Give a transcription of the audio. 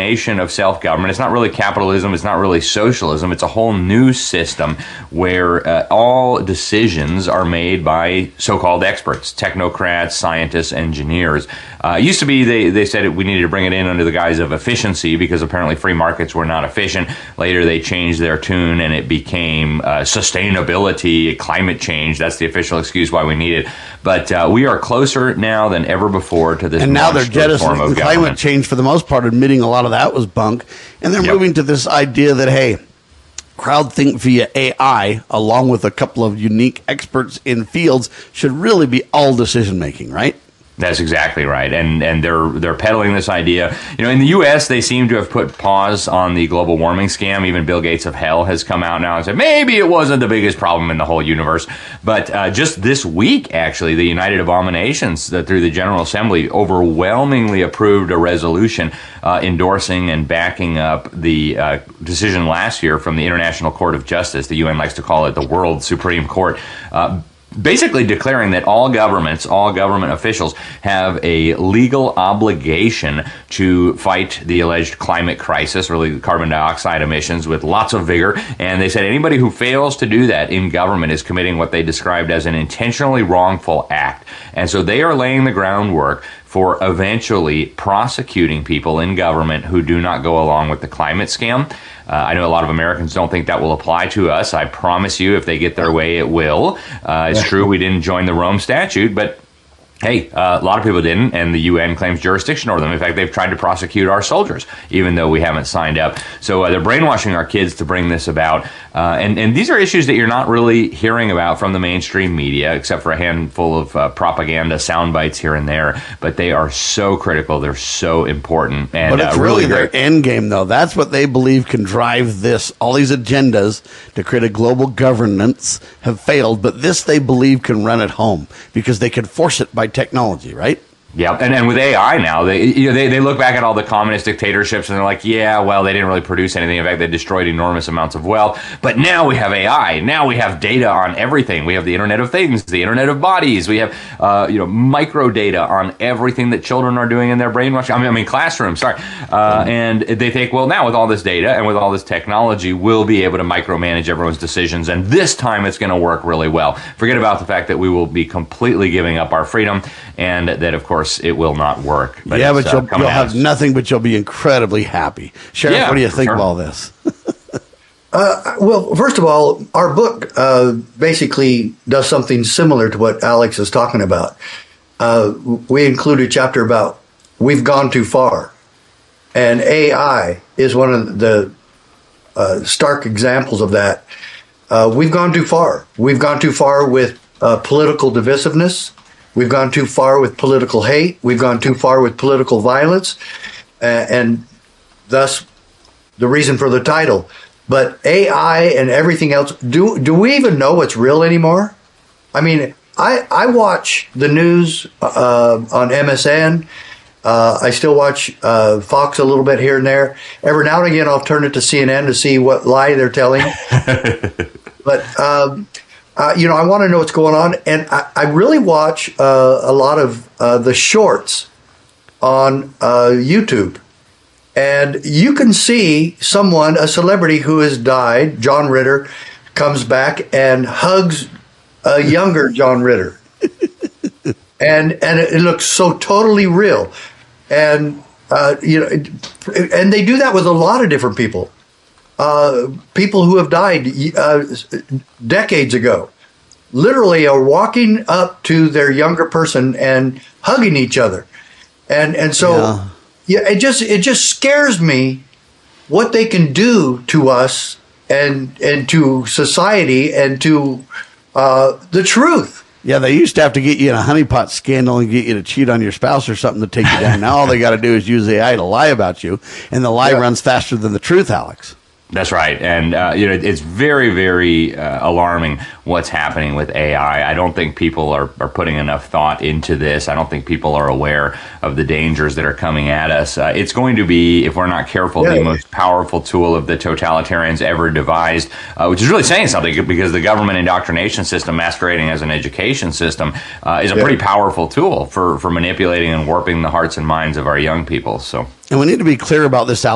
abomination of self-government. It's not really capitalism. It's not really socialism. It's a whole new system where all decisions are made by so-called experts, technocrats, scientists, engineers. It used to be they said we needed to bring it in under the guise of efficiency because apparently free markets were not efficient. Later, they changed their tune and it became sustainability, climate change. That's the official excuse why we need it. But we are closer now than ever before to this. And now they're jettisoning climate change for the most part, admitting a lot of that was bunk. And they're moving to this idea that, hey, crowdthink via AI, along with a couple of unique experts in fields, should really be all decision making, right? That's exactly right, and they're peddling this idea. You know, in the U.S., they seem to have put pause on the global warming scam. Even Bill Gates of hell has come out now and said maybe it wasn't the biggest problem in the whole universe. But just this week, actually, the United Abominations, through the General Assembly, overwhelmingly approved a resolution endorsing and backing up the decision last year from the International Court of Justice. The UN likes to call it the World Supreme Court. Basically declaring that all governments, all government officials have a legal obligation to fight the alleged climate crisis, really carbon dioxide emissions, with lots of vigor. And they said anybody who fails to do that in government is committing what they described as an intentionally wrongful act. And so they are laying the groundwork for eventually prosecuting people in government who do not go along with the climate scam. I know a lot of Americans don't think that will apply to us. I promise you, if they get their way, it will. It's true we didn't join the Rome Statute, but hey, a lot of people didn't, and the UN claims jurisdiction over them. In fact, they've tried to prosecute our soldiers, even though we haven't signed up. So they're brainwashing our kids to bring this about. And these are issues that you're not really hearing about from the mainstream media, except for a handful of propaganda sound bites here and there. But they are so critical. They're so important. And, but it's really their end game, though. That's what they believe can drive this. All these agendas to create a global governance have failed, but this they believe can run it home because they can force it by technology, right? Yeah, and with AI now, they look back at all the communist dictatorships and they're like, yeah, well, they didn't really produce anything. In fact, they destroyed enormous amounts of wealth. But now we have AI. Now we have data on everything. We have the Internet of Things, the Internet of Bodies. We have micro data on everything that children are doing in their brainwashing. I mean classrooms. Sorry, and they think, well, now with all this data and with all this technology, we'll be able to micromanage everyone's decisions, and this time it's going to work really well. Forget about the fact that we will be completely giving up our freedom, and that, of course, it will not work. But yeah, but you'll have nothing, but you'll be incredibly happy. Sheriff, what do you think of all this? Well, first of all, our book basically does something similar to what Alex is talking about. We include a chapter about we've gone too far. And AI is one of the stark examples of that. We've gone too far. We've gone too far with political divisiveness. We've gone too far with political hate. We've gone too far with political violence, and thus the reason for the title. But AI and everything else, do we even know what's real anymore? I mean, I watch the news on MSN. I still watch Fox a little bit here and there. Every now and again, I'll turn it to CNN to see what lie they're telling. But I want to know what's going on, and I really watch a lot of the shorts on YouTube, and you can see someone, a celebrity who has died, John Ritter, comes back and hugs a younger John Ritter, and it looks so totally real, and and they do that with a lot of different people. People who have died decades ago literally are walking up to their younger person and hugging each other. And so it just scares me what they can do to us and to society and to the truth. Yeah, they used to have to get you in a honeypot scandal and get you to cheat on your spouse or something to take you down. Now all they got to do is use AI to lie about you, and the lie runs faster than the truth, Alex. That's right. And, it's very, very alarming what's happening with AI. I don't think people are putting enough thought into this. I don't think people are aware of the dangers that are coming at us. It's going to be, if we're not careful, the most powerful tool of the totalitarians ever devised, which is really saying something because the government indoctrination system masquerading as an education system is a pretty powerful tool for manipulating and warping the hearts and minds of our young people. So, and we need to be clear about this, Alex.